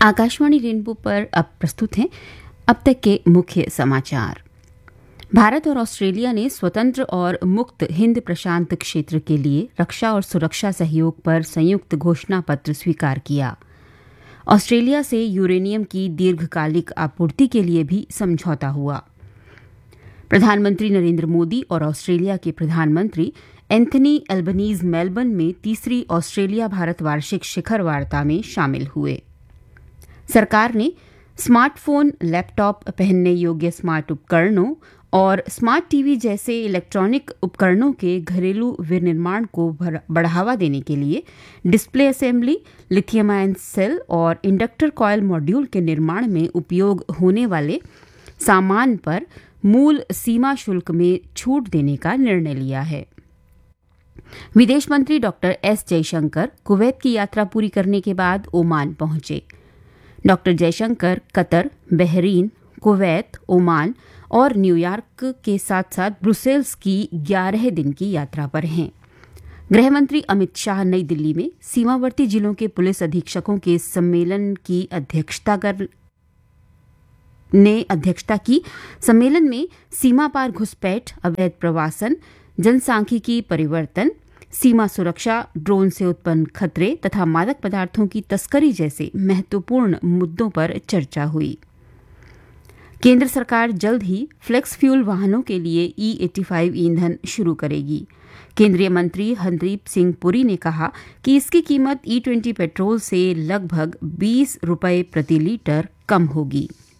Akashvani rainbow पर अब प्रस्तुत हैं अब तक के मुख्य समाचार। भारत और ऑस्ट्रेलिया ने स्वतंत्र और मुक्त हिंद प्रशांत क्षेत्र के लिए रक्षा और सुरक्षा सहयोग पर संयुक्त घोषणा पत्र स्वीकार किया। ऑस्ट्रेलिया से यूरेनियम की दीर्घकालिक आपूर्ति के लिए भी समझौता हुआ। प्रधानमंत्री नरेंद्र मोदी और ऑस्ट्रेलिया के प्रधानमंत्री एंथनी एल्बनीज मेलबर्न में तीसरी ऑस्ट्रेलिया भारत वार्षिक शिखर वार्ता में शामिल हुए। सरकार ने स्मार्टफोन, लैपटॉप, पहनने योग्य स्मार्ट उपकरणों और स्मार्ट टीवी जैसे इलेक्ट्रॉनिक उपकरणों के घरेलू विनिर्माण को बढ़ावा देने के लिए display assembly, lithium ion cell और इंडक्टर कॉयल मॉड्यूल के निर्माण में उपयोग होने वाले सामान पर मूल सीमा शुल्क में छूट देने का निर्णय लिया है। विदेश मंत्री डॉक्टर एस जयशंकर कुवैत की यात्रा पूरी करने के बाद ओमान पहुंचे। Doctor Jaishankar Qatar, Bahrain, Kuwait, Oman और न्यूयॉर्क के साथ साथ ब्रुसेल्स की 11 दिन की यात्रा पर हैं। गृहमंत्री अमित शाह नई दिल्ली में सीमावर्ती जिलों के पुलिस अधीक्षकों के सम्मेलन की अध्यक्षता की। सम्मेलन में सीमा पार घुसपैठ, अवैध प्रवासन, जनसांख्यिकी परिवर्तन, सीमा सुरक्षा, ड्रोन से उत्पन्न खतरे तथा मादक पदार्थों की तस्करी जैसे महत्वपूर्ण मुद्दों पर चर्चा हुई। केंद्र सरकार जल्द ही फ्लेक्स फ्यूल वाहनों के लिए E85 ईंधन शुरू करेगी। केंद्रीय मंत्री हरदीप सिंह पुरी ने कहा कि इसकी कीमत E20 पेट्रोल से लगभग 20 रुपये प्रति लीटर कम होगी।